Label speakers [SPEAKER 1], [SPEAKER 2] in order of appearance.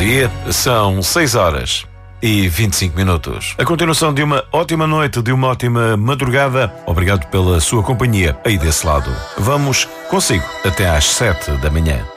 [SPEAKER 1] dia, são 6h25. A continuação de uma ótima noite, de uma ótima madrugada. Obrigado pela sua companhia aí desse lado. Vamos consigo até às 7 da manhã.